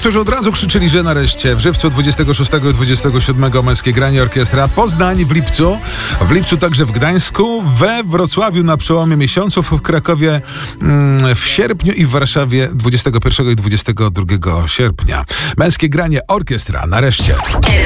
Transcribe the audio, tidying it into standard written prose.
Niektórzy od razu krzyczyli, że nareszcie. W Żywcu 26 i 27 Męskie Granie Orkiestra. Poznań w lipcu. W lipcu także w Gdańsku. We Wrocławiu na przełomie miesiąców. W Krakowie w sierpniu i w Warszawie 21 i 22 sierpnia. Męskie Granie Orkiestra. Nareszcie.